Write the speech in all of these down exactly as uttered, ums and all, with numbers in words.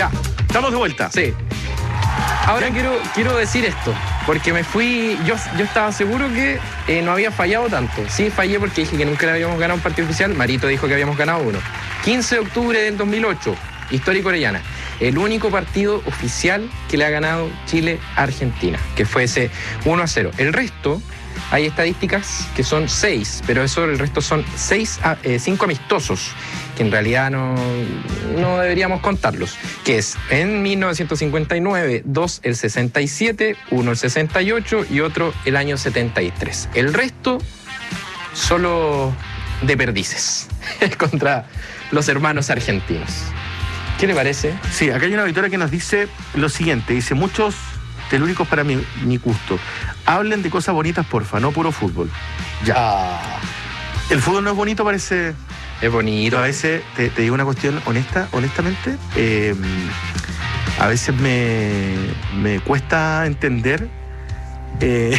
Ya, estamos de vuelta. Sí. Ahora quiero, quiero decir esto, porque me fui, yo, yo estaba seguro que eh, no había fallado tanto. Sí, fallé porque dije que nunca le habíamos ganado un partido oficial. Marito dijo que habíamos ganado uno. quince de octubre del dos mil ocho, Histórico Orellana. El único partido oficial que le ha ganado Chile a Argentina, que fue ese uno a cero. El resto, hay estadísticas que son seis, pero eso, el resto son seis, eh, cinco amistosos, que en realidad no, no deberíamos contarlos, que es en mil novecientos cincuenta y nueve, dos el sesenta y siete, uno el sesenta y ocho y otro el año setenta y tres. El resto, solo de perdices contra los hermanos argentinos. ¿Qué le parece? Sí, acá hay una auditoria que nos dice lo siguiente, dice, muchos telúricos para mi, mi gusto, hablen de cosas bonitas, porfa, no puro fútbol. Ya. Ah, El fútbol no es bonito, parece... es bonito. A veces, te, te digo una cuestión honesta, honestamente, eh, a veces me, me cuesta entender eh,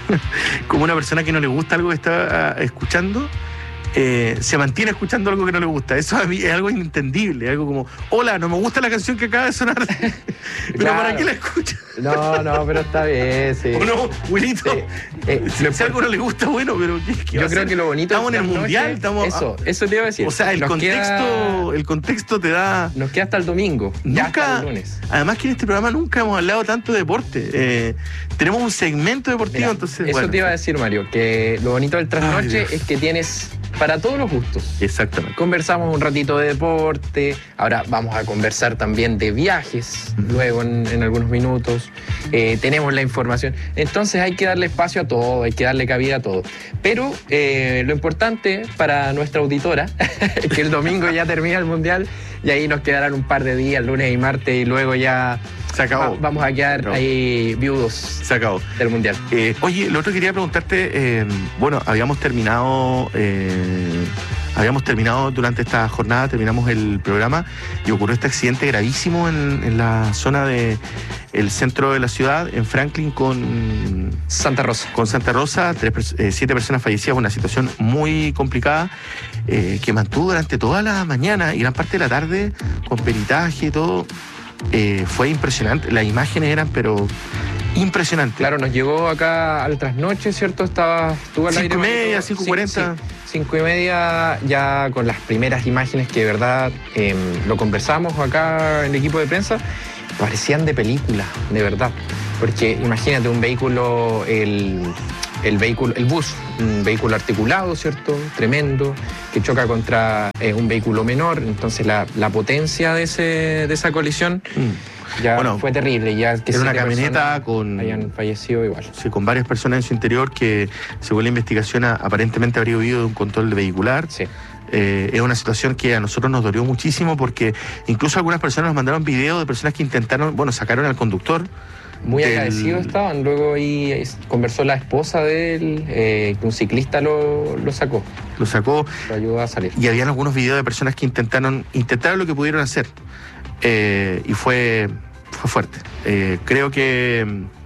como una persona que no le gusta algo que está escuchando, eh, se mantiene escuchando algo que no le gusta. Eso a mí es algo inentendible, algo como, hola, no me gusta la canción que acaba de sonar, pero Claro. ¿para qué la escucha? No, no, pero está bien, sí. ¿O no, Wilito? Sí. Eh, si lo si algo no le gusta, bueno, pero ¿qué, qué va Yo a creo hacer? que lo bonito Estamos en de el las mundial, noches, estamos... Eso, eso te iba a decir. O sea, el Nos contexto, queda- el contexto te da... Nos queda hasta el domingo, ya hasta Nunca, el lunes. además que en este programa nunca hemos hablado tanto de deporte. Eh, tenemos un segmento deportivo, Mira, entonces... eso bueno, te iba a decir, Mario, que lo bonito del Ay, trasnoche Dios. es que tienes para todos los gustos. Exactamente. Conversamos un ratito de deporte, ahora vamos a conversar también de viajes, Ujú. luego en, en algunos minutos. Eh, tenemos la información. Entonces hay que darle espacio a todo, hay que darle cabida a todo. Pero eh, lo importante para nuestra auditora, que el domingo ya termina el Mundial y ahí nos quedarán un par de días, lunes y martes, y luego ya Se acabó. va- vamos a quedar Se acabó. ahí viudos Se acabó. del Mundial. Eh, oye, lo otro quería preguntarte, eh, bueno, habíamos terminado, eh, habíamos terminado durante esta jornada, terminamos el programa y ocurrió este accidente gravísimo en, en la zona de el centro de la ciudad, en Franklin, con, Santa Rosa. con Santa Rosa, tres, pers- eh, siete personas fallecidas, una situación muy complicada eh, que mantuvo durante toda la mañana y gran parte de la tarde con peritaje y todo. Eh, fue impresionante, las imágenes eran pero impresionantes. Claro, nos llegó acá al trasnoche, ¿cierto? Estaba, estuvo al Cinco aire. y media, Marito. cinco Sí, cuarenta. sí. Cinco y media, ya con las primeras imágenes que de verdad eh, lo conversamos acá en el equipo de prensa, parecían de película, de verdad. Porque imagínate un vehículo, el, el vehículo, el bus, un vehículo articulado, ¿cierto? Tremendo, que choca contra eh, un vehículo menor. Entonces la, la potencia de, ese, de esa colisión Mm. ya Bueno, fue terrible. Ya que Era una siete camioneta personas con, hayan fallecido igual. sí, con varias personas en su interior que, según la investigación, a- aparentemente habría huido de un control vehicular. Sí. Eh, es una situación que a nosotros nos dolió muchísimo porque incluso algunas personas nos mandaron videos de personas que intentaron, bueno, sacaron al conductor. Muy del- agradecidos estaban. Luego ahí es- conversó la esposa de él, eh, que un ciclista lo, lo sacó, Lo sacó lo ayudó a salir. y habían algunos videos de personas que intentaron, intentaron lo que pudieron hacer. Eh, y fue, fue fuerte. Eh, creo que...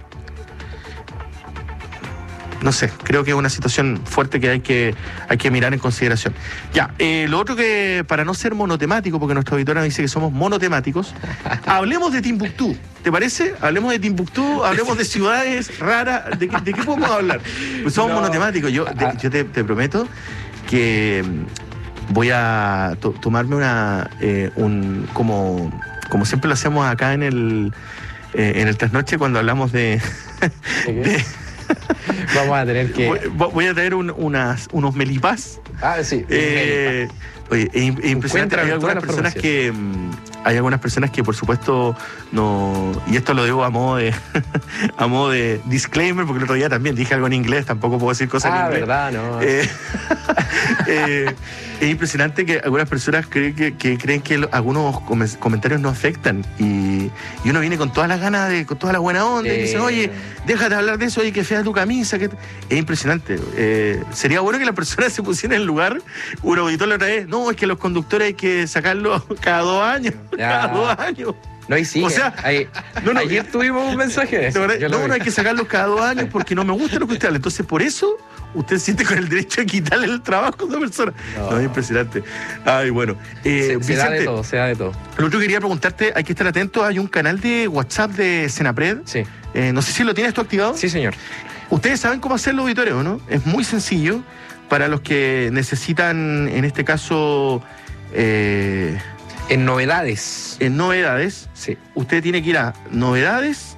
No sé, creo que es una situación fuerte que hay que, hay que mirar en consideración. Ya, eh, lo otro que, para no ser monotemático, porque nuestra auditora dice que somos monotemáticos, hablemos de Timbuktu. ¿Te parece? Hablemos de Timbuktu, hablemos de ciudades raras. ¿De, qué- de qué podemos hablar? Pues somos No. monotemáticos. Yo, de- Ah. yo te, te prometo que mm, voy a to- tomarme una, eh, un, como, como siempre lo hacemos acá en el, eh, en el trasnoche cuando hablamos de... de- Vamos a tener que. voy, voy a traer un- unas, unos melipás. Ah, sí. Eh, oye, es, im- es impresionante. Hay Encuentran toda algunas la personas farmacia. que mm, hay algunas personas que por supuesto no, y esto lo digo a modo de a modo de disclaimer, porque el otro día también dije algo en inglés, tampoco puedo decir cosas Ah, en inglés. verdad, no. Eh, eh, es impresionante que algunas personas creen que, que creen que lo- algunos come- comentarios no afectan y, y uno viene con todas las ganas de, con toda la buena onda y Eh. dicen, oye, déjate hablar de eso, oye, que fea tu camisa. Que... Es impresionante. Eh, sería bueno que las personas se pusieran en el lugar. Un auditor la otra vez, no, es que los conductores hay que sacarlos cada dos años. Ya. Cada dos años. No, y sí. O sea, hay, no, no, ayer tuvimos un mensaje de eso. No, yo lo no, vi. no hay que sacarlos cada dos años porque no me gusta lo que usted habla. Entonces, por eso, usted siente con el derecho de quitarle el trabajo a esa persona. No, No. es impresionante. Ay, bueno. Eh, se, se da de Vicente, todo, se da de todo. lo otro que quería preguntarte, hay que estar atento, hay un canal de WhatsApp de Senapred. Sí. Eh, no sé si lo tienes tú activado. Sí, señor. Ustedes saben cómo hacerlo, auditorio, ¿no? Es muy sencillo para los que necesitan, en este caso, eh, En novedades. en novedades. Sí. Usted tiene que ir a novedades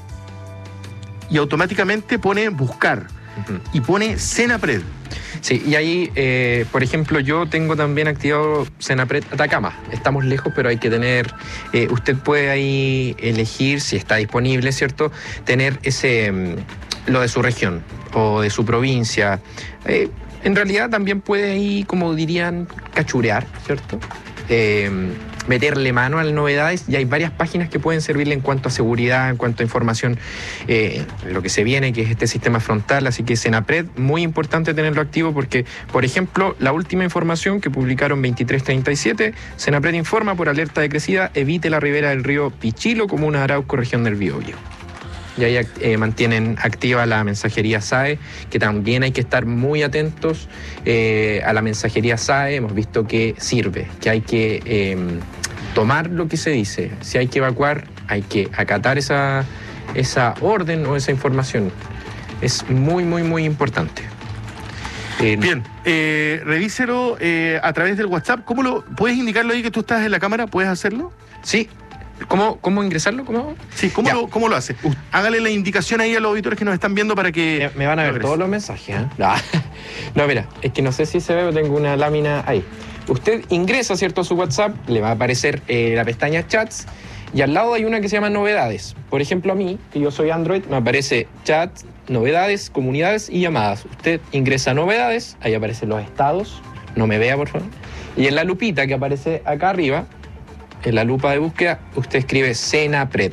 y automáticamente pone buscar Ujú. y pone Senapred. Sí, y ahí, eh, por ejemplo, yo tengo también activado Senapred Atacama. Estamos lejos, pero hay que tener, eh, usted puede ahí elegir, si está disponible, ¿cierto? Tener ese, mm, lo de su región o de su provincia. Eh, en realidad también puede ahí, como dirían, cachurear, ¿cierto? Eh, meterle mano a las novedades, y hay varias páginas que pueden servirle en cuanto a seguridad, en cuanto a información, eh, lo que se viene, que es este sistema frontal. Así que Senapred, muy importante tenerlo activo porque, por ejemplo, la última información que publicaron veintitrés treinta y siete, Senapred informa por alerta de crecida, evite la ribera del río Pichilo, comuna de Arauco, región del Biobío. Y ahí eh, mantienen activa la mensajería S A E, que también hay que estar muy atentos eh, a la mensajería S A E. Hemos visto que sirve, que hay que eh, tomar lo que se dice. Si hay que evacuar, hay que acatar esa, esa orden o esa información. Es muy, muy, muy importante. Eh, Bien, eh, revíselo eh, a través del WhatsApp. ¿Cómo lo puedes indicarlo ahí que tú estás en la cámara? ¿Puedes hacerlo? Sí. ¿Cómo, cómo ingresarlo? ¿Cómo? Sí, ¿cómo, Ya. lo, ¿cómo lo hace? Hágale la indicación ahí a los auditores que nos están viendo para que... Me, me van a ver logres. todos los mensajes, ¿eh? No. No, mira, es que no sé si se ve, pero tengo una lámina ahí. Usted ingresa, ¿cierto?, a su WhatsApp, le va a aparecer eh, la pestaña Chats, y al lado hay una que se llama Novedades. Por ejemplo, a mí, que yo soy Android, me aparece Chats, Novedades, Comunidades y Llamadas. Usted ingresa a Novedades, ahí aparecen los estados, no me vea, por favor. Y en la lupita que aparece acá arriba, en la lupa de búsqueda, usted escribe Senapred.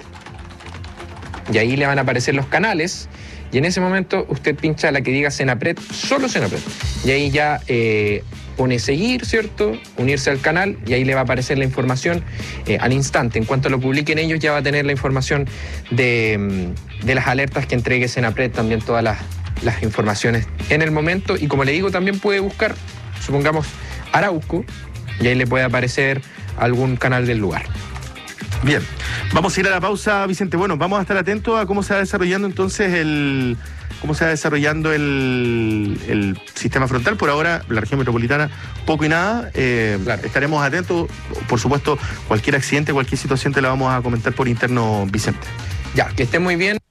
Y ahí le van a aparecer los canales. Y en ese momento usted pincha la que diga Senapred, solo Senapred. Y ahí ya eh, pone seguir, ¿cierto? Unirse al canal, y ahí le va a aparecer la información eh, al instante. En cuanto lo publiquen ellos, ya va a tener la información de, de las alertas que entregue Senapred, también todas las, las informaciones en el momento. Y como le digo, también puede buscar, supongamos, Arauco, y ahí le puede aparecer algún canal del lugar. Bien, vamos a ir a la pausa, Vicente. Bueno, vamos a estar atentos a cómo se va desarrollando entonces el cómo se va desarrollando el, el sistema frontal. Por ahora, la región metropolitana, poco y nada. Eh, Claro. Estaremos atentos. Por supuesto, cualquier accidente, cualquier situación te la vamos a comentar por interno, Vicente. Ya, que esté muy bien.